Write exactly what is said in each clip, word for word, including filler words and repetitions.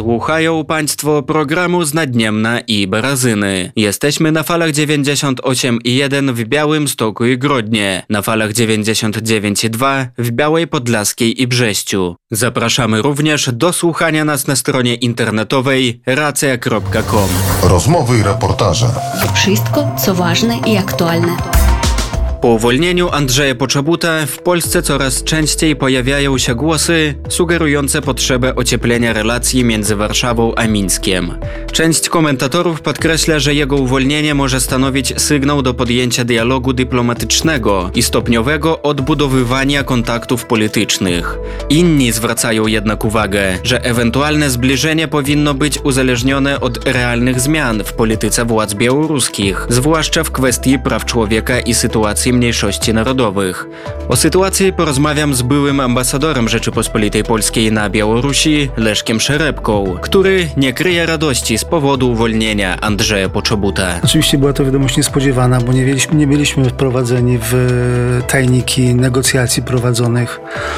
Słuchają Państwo programu z Nadniemna i Barazyny. Jesteśmy na falach dziewięćdziesiąt osiem i jeden w Białymstoku i Grodnie, na falach dziewięćdziesiąt dziewięć i dwa w Białej Podlaskiej i Brześciu. Zapraszamy również do słuchania nas na stronie internetowej racja kropka com. Rozmowy i reportaże. Wszystko, co ważne i aktualne. Po uwolnieniu Andrzeja Poczobuta w Polsce coraz częściej pojawiają się głosy sugerujące potrzebę ocieplenia relacji między Warszawą a Mińskiem. Część komentatorów podkreśla, że jego uwolnienie może stanowić sygnał do podjęcia dialogu dyplomatycznego i stopniowego odbudowywania kontaktów politycznych. Inni zwracają jednak uwagę, że ewentualne zbliżenie powinno być uzależnione od realnych zmian w polityce władz białoruskich, zwłaszcza w kwestii praw człowieka i sytuacji mniejszości narodowych. O sytuacji porozmawiam z byłym ambasadorem Rzeczypospolitej Polskiej na Białorusi, Leszkiem Szerepką, który nie kryje radości z powodu uwolnienia Andrzeja Poczobuta. Oczywiście była to wiadomość niespodziewana, bo nie byliśmy, nie byliśmy wprowadzeni w tajniki negocjacji prowadzonych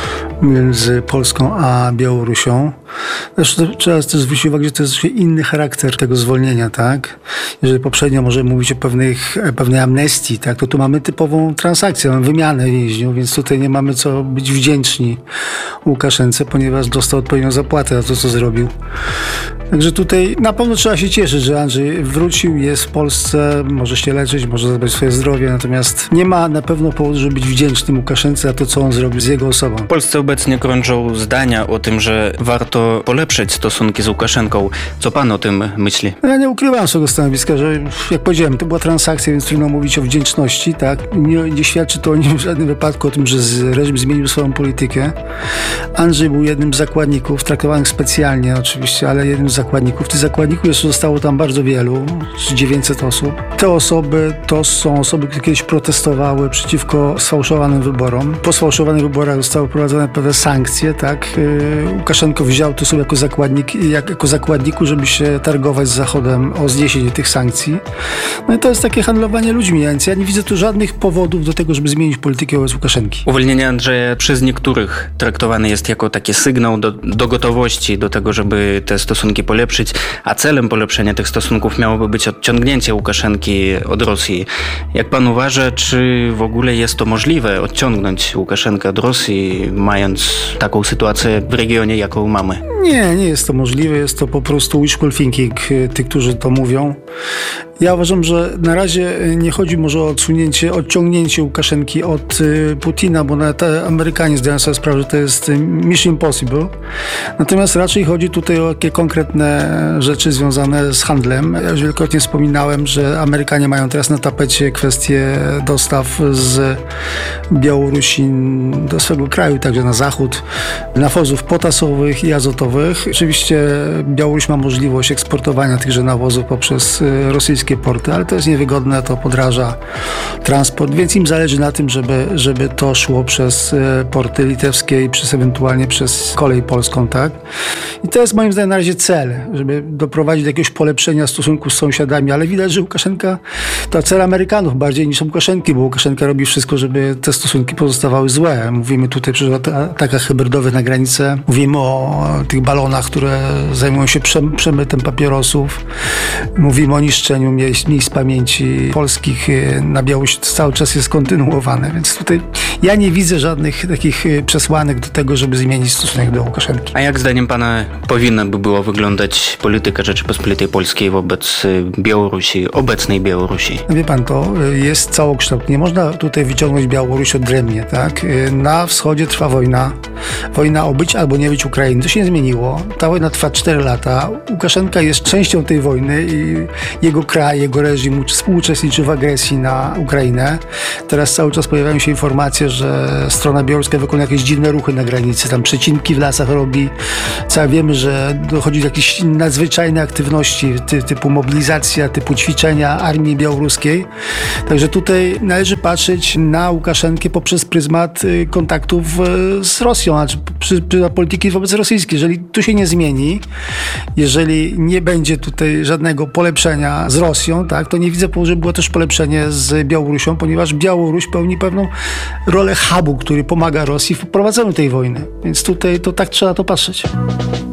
między Polską a Białorusią. Zresztą trzeba też zwrócić uwagę, że to jest inny charakter tego zwolnienia, tak? Jeżeli poprzednio możemy mówić o pewnych, pewnej amnestii, tak? To tu mamy typową transakcję, mamy wymianę więźniów, więc tutaj nie mamy co być wdzięczni Łukaszence, ponieważ dostał odpowiednią zapłatę za to, co zrobił. Także tutaj na pewno trzeba się cieszyć, że Andrzej wrócił, jest w Polsce, może się leczyć, może zadbać o swoje zdrowie, natomiast nie ma na pewno powodu, żeby być wdzięcznym Łukaszence za to, co on zrobił z jego osobą. W Polsce obecnie krążą zdania o tym, że warto polepszyć stosunki z Łukaszenką. Co pan o tym myśli? Ja nie ukrywam swojego stanowiska, że jak powiedziałem, to była transakcja, więc trudno mówić o wdzięczności, tak? Nie, nie świadczy to o nim w żadnym wypadku o tym, że reżim zmienił swoją politykę. Andrzej był jednym z zakładników, traktowanych specjalnie oczywiście, ale jednym z zakładników. Tych zakładników jeszcze zostało tam bardzo wielu, dziewięćset osób. Te osoby to są osoby, które kiedyś protestowały przeciwko sfałszowanym wyborom. Po sfałszowanych wyborach zostały wprowadzone pewne sankcje, tak? Łukaszenko wziął to sobie jako zakładnik, jak, jako zakładniku, żeby się targować z Zachodem o zniesienie tych sankcji. No i to jest takie handlowanie ludźmi, więc ja nie widzę tu żadnych powodów do tego, żeby zmienić politykę wobec Łukaszenki. Uwolnienie Andrzeja przez niektórych traktowane jest jako taki sygnał do, do gotowości, do tego, żeby te stosunki polepszyć, a celem polepszenia tych stosunków miałoby być odciągnięcie Łukaszenki od Rosji. Jak pan uważa, czy w ogóle jest to możliwe, odciągnąć Łukaszenkę od Rosji, mając taką sytuację w regionie, jaką mamy? Nie, nie jest to możliwe, jest to po prostu wishful thinking tych, którzy to mówią. Ja uważam, że na razie nie chodzi może o odsunięcie, odciągnięcie Łukaszenki od Putina, bo nawet Amerykanie zdają sobie sprawę, że to jest mission impossible. Natomiast raczej chodzi tutaj o takie konkretne rzeczy związane z handlem. Ja już wielokrotnie wspominałem, że Amerykanie mają teraz na tapecie kwestie dostaw z Białorusi do swego kraju, także na zachód, nawozów potasowych i azotowych. Oczywiście Białoruś ma możliwość eksportowania tychże nawozów poprzez rosyjskie porty, ale to jest niewygodne, to podraża transport, więc im zależy na tym, żeby, żeby to szło przez porty litewskie i przez ewentualnie przez kolej polską, tak? I to jest moim zdaniem na razie cel, żeby doprowadzić do jakiegoś polepszenia stosunków z sąsiadami, ale widać, że Łukaszenka to cel Amerykanów bardziej niż Łukaszenki, bo Łukaszenka robi wszystko, żeby te stosunki pozostawały złe. Mówimy tutaj przecież o atakach hybrydowych na granicę, mówimy o tych balonach, które zajmują się przemytem papierosów, mówimy o niszczeniu miejsc, miejsc pamięci polskich na Białorusi, to cały czas jest kontynuowane, więc tutaj ja nie widzę żadnych takich przesłanek do tego, żeby zmienić stosunek do Łukaszenki. A jak zdaniem pana powinna by była wyglądać polityka Rzeczypospolitej Polskiej wobec Białorusi, obecnej Białorusi? Wie pan, to jest całokształt. Nie można tutaj wyciągnąć Białorusi odrębnie, tak? Na wschodzie trwa wojna, wojna o być albo nie być Ukrainy. To się nie zmieniło. Ta wojna trwa cztery lata. Łukaszenka jest częścią tej wojny i jego kraj, jego reżim współuczestniczy w agresji na Ukrainę. Teraz cały czas pojawiają się informacje, że strona białoruska wykonuje jakieś dziwne ruchy na granicy, tam przecinki w lasach robi. Cały wiemy, że dochodzi do jakichś nadzwyczajnych aktywności ty, typu mobilizacja, typu ćwiczenia armii białoruskiej. Także tutaj należy patrzeć na Łukaszenkę poprzez pryzmat kontaktów z Rosją, a pryzmat polityki wobec rosyjskiej. Jeżeli tu się nie zmieni, jeżeli nie będzie tutaj żadnego polepszenia z Rosją, tak, to nie widzę, że było też polepszenie z Białorusią, ponieważ Białoruś pełni pewną rolę hubu, który pomaga Rosji w prowadzeniu tej wojny. Więc tutaj to tak trzeba to patrzeć.